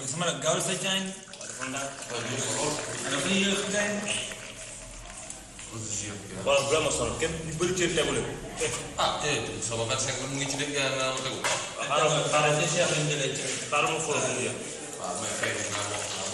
sama la gaaw sa jaañ dafa ndànk dafa yéex gaañ wala bu la ma sonal kenn ñu bëri cër tegu leen ah sama 25 mu ngi ci dëgg yàlla naa ma tegu xaaral xaaral ci Cheikh lañ jëlee ci xaaral ma xool ko mu yàq waaw mais fay naa wax